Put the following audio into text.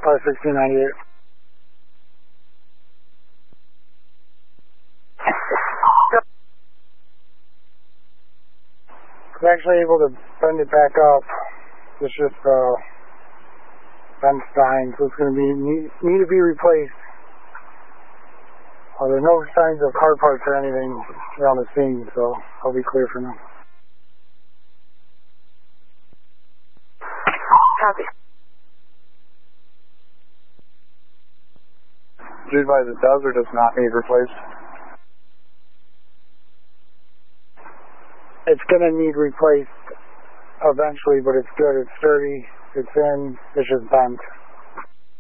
1698. I'm actually able to bend it back up. It's just bent spine, so it's going to need to be replaced. There's no signs of hard parts or anything around the scene, so I'll be clear for now. Copy. Do you advise it does or does not need replaced? It's going to need replaced eventually, but it's good. It's sturdy. It's in. It's just bent.